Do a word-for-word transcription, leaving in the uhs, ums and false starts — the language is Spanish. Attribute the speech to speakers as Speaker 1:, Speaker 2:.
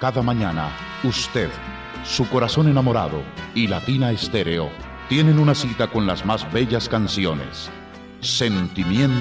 Speaker 1: Cada mañana, usted, su corazón enamorado y Latina Estéreo tienen una cita con las más bellas canciones. Sentimientos